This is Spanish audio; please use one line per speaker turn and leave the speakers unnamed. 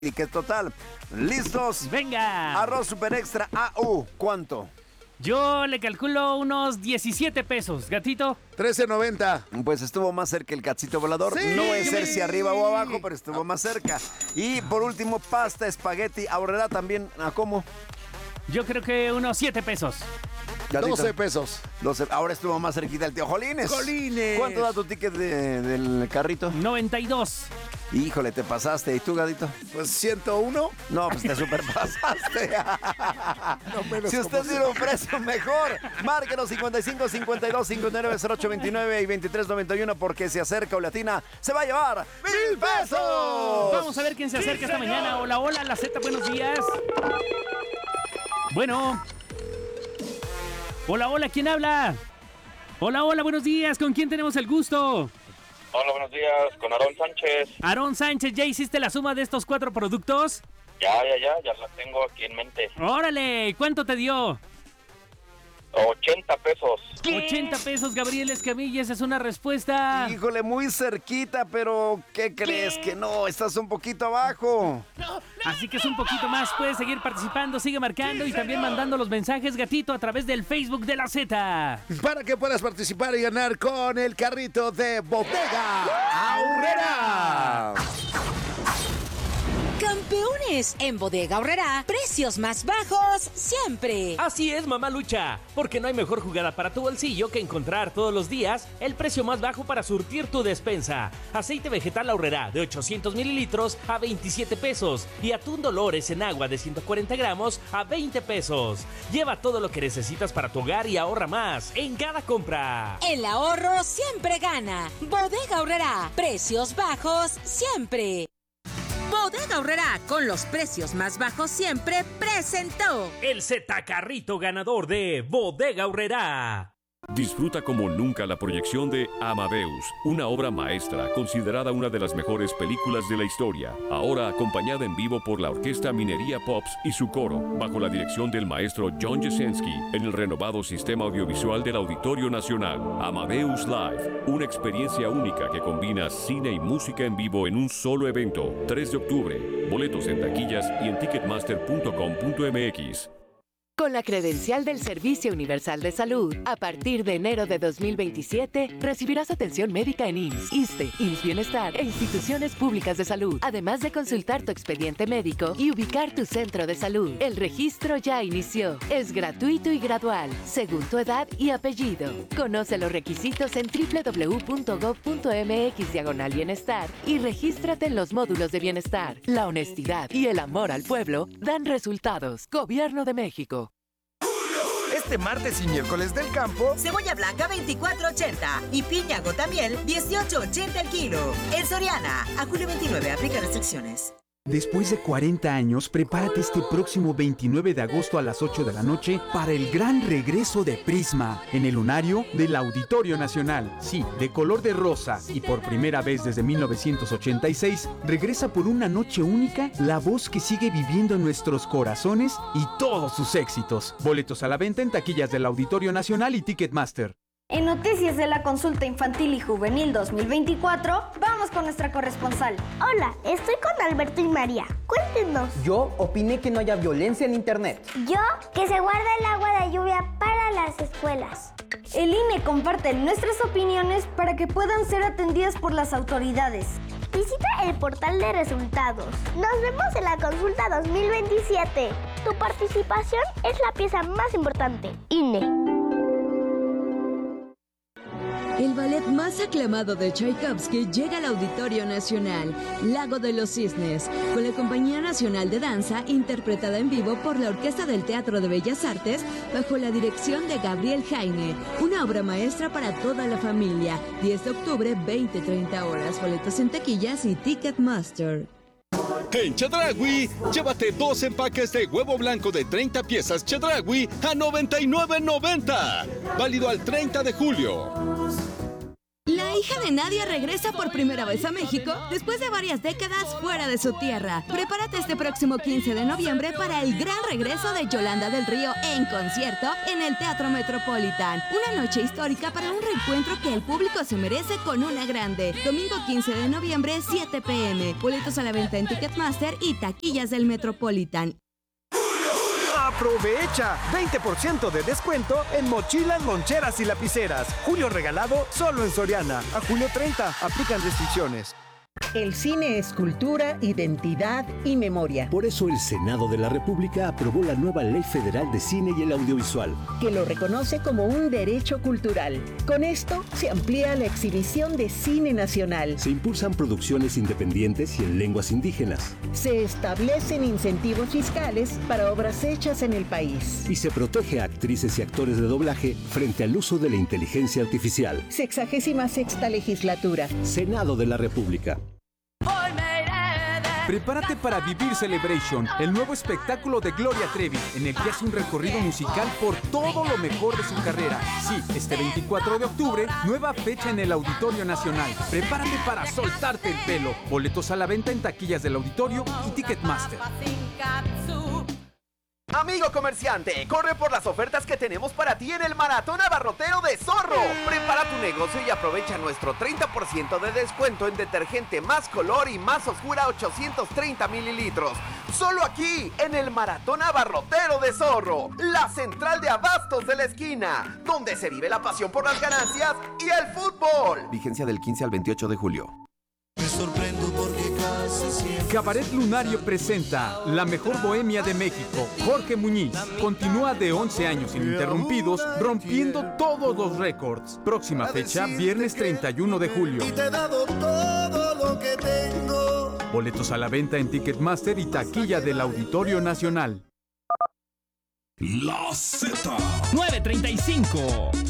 y que es total. ¿Listos?
¡Venga!
Arroz super extra AU, ¿cuánto?
Yo le calculo unos 17 pesos, gatito.
13.90.
Pues estuvo más cerca el Cachito Volador.
Sí.
No es ser si arriba o abajo, pero estuvo más cerca. Y por último, pasta espagueti Aurrera también. ¿A cómo?
Yo creo que unos 7 pesos.
Gatito.
12 pesos.
12. Ahora estuvo más cerquita el tío Jolines.
¡Jolines!
¿Cuánto da tu ticket del carrito?
92.
Híjole, te pasaste. ¿Y tú, Gatito?
Pues 101.
No, pues te superpasaste.
No, menos
Si usted
como
tiene un precio mejor, márquenos 55 52 59 08 29 y 23 91 porque se acerca Olatina, se va a llevar ¡1,000 pesos!
Vamos a ver quién se acerca esta mañana. Hola, hola, la Z, buenos días. Bueno. Hola, hola, ¿quién habla? Hola, hola, buenos días. ¿Con quién tenemos el gusto?
Hola, buenos días, con Aarón Sánchez.
Aarón Sánchez, ¿ya hiciste la suma de estos 4 productos?
Ya la tengo aquí en mente.
¡Órale! ¿Cuánto te dio?
80 pesos.
80 pesos, Gabriel Escamilla, esa es una respuesta.
Híjole, muy cerquita, pero ¿qué crees? Que no, estás un poquito abajo.
Así que es un poquito más, puedes seguir participando, sigue marcando y también mandando los mensajes, gatito, a través del Facebook de la Z.
Para que puedas participar y ganar con el carrito de Bodega Aurrera.
Campeones, en Bodega Aurrera, precios más bajos siempre.
Así es, mamá Lucha, porque no hay mejor jugada para tu bolsillo que encontrar todos los días el precio más bajo para surtir tu despensa. Aceite vegetal Aurrera de 800 mililitros a 27 pesos y atún Dolores en agua de 140 gramos a 20 pesos. Lleva todo lo que necesitas para tu hogar y ahorra más en cada compra.
El ahorro siempre gana. Bodega Aurrera, precios bajos siempre. Bodega Aurrera, con los precios más bajos siempre, presentó
El Z Carrito ganador de Bodega Aurrera.
Disfruta como nunca la proyección de Amadeus, una obra maestra considerada una de las mejores películas de la historia, ahora acompañada en vivo por la Orquesta Minería Pops y su coro, bajo la dirección del maestro John Jesensky, en el renovado sistema audiovisual del Auditorio Nacional. Amadeus Live, una experiencia única que combina cine y música en vivo en un solo evento. 3 de octubre, boletos en taquillas y en ticketmaster.com.mx.
Con la credencial del Servicio Universal de Salud, a partir de enero de 2027, recibirás atención médica en IMSS, ISSSTE, IMSS Bienestar e instituciones públicas de salud, además de consultar tu expediente médico y ubicar tu centro de salud. El registro ya inició. Es gratuito y gradual, según tu edad y apellido. Conoce los requisitos en www.gov.mx/bienestar y regístrate en los módulos de bienestar. La honestidad y el amor al pueblo dan resultados. Gobierno de México.
Este martes y miércoles del campo,
cebolla blanca 24.80 y piña gotamiel 18.80 el kilo. En Soriana, a julio 29, aplica restricciones.
Después de 40 años, prepárate este próximo 29 de agosto a las 8 de la noche para el gran regreso de Prisma en el lunario del Auditorio Nacional. Sí, de color de rosa y por primera vez desde 1986, regresa por una noche única la voz que sigue viviendo en nuestros corazones y todos sus éxitos. Boletos a la venta en taquillas del Auditorio Nacional y Ticketmaster.
En Noticias de la Consulta Infantil y Juvenil 2024, vamos con nuestra corresponsal.
Hola, estoy con Alberto y María. Cuéntenos.
Yo opiné que no haya violencia en internet.
Yo, que se guarda el agua de lluvia para las escuelas.
El INE comparte nuestras opiniones para que puedan ser atendidas por las autoridades.
Visita el portal de resultados. Nos vemos en la Consulta 2027. Tu participación es la pieza más importante. INE.
El ballet más aclamado de Tchaikovsky llega al Auditorio Nacional, Lago de los Cisnes, con la Compañía Nacional de Danza, interpretada en vivo por la Orquesta del Teatro de Bellas Artes, bajo la dirección de Gabriel Jaime. Una obra maestra para toda la familia. 10 de octubre, 20-30 horas. Boletos en taquillas y Ticketmaster.
En Chedraui, llévate 2 empaques de huevo blanco de 30 piezas Chedraui a $99.90. Válido al 30 de julio.
La hija de nadie regresa por primera vez a México después de varias décadas fuera de su tierra. Prepárate este próximo 15 de noviembre para el gran regreso de Yolanda del Río en concierto en el Teatro Metropolitan. Una noche histórica para un reencuentro que el público se merece con una grande. Domingo 15 de noviembre, 7 p.m. Boletos a la venta en Ticketmaster y taquillas del Metropolitan.
¡Aprovecha! 20% de descuento en mochilas, loncheras y lapiceras. Julio regalado solo en Soriana. A julio 30. Aplican restricciones.
El cine es cultura, identidad y memoria.
Por eso el Senado de la República aprobó la nueva Ley Federal de Cine y el Audiovisual,
que lo reconoce como un derecho cultural. Con esto se amplía la exhibición de cine nacional.
Se impulsan producciones independientes y en lenguas indígenas.
Se establecen incentivos fiscales para obras hechas en el país.
Y se protege a actrices y actores de doblaje frente al uso de la inteligencia artificial.
66ª legislatura.
Senado de la República.
Prepárate para Vivir Celebration, el nuevo espectáculo de Gloria Trevi, en el que hace un recorrido musical por todo lo mejor de su carrera. Sí, este 24 de octubre, nueva fecha en el Auditorio Nacional. Prepárate para soltarte el pelo. Boletos a la venta en taquillas del Auditorio y Ticketmaster.
Amigo comerciante, corre por las ofertas que tenemos para ti en el Maratón Abarrotero de Zorro. Prepara tu negocio y aprovecha nuestro 30% de descuento en detergente Más Color y Más Oscura 830 mililitros. Solo aquí, en el Maratón Abarrotero de Zorro, la central de abastos de la esquina, donde se vive la pasión por las ganancias y el fútbol.
Vigencia del 15 al 28 de julio.
Me sorprendo porque casi siempre...
Cabaret Lunario presenta La Mejor Bohemia de México. Jorge Muñiz continúa de 11 años ininterrumpidos, rompiendo todos los récords. Próxima fecha, viernes 31 de julio.
Y te he dado todo lo que tengo.
Boletos a la venta en Ticketmaster y taquilla del Auditorio Nacional.
La Z.
9:35.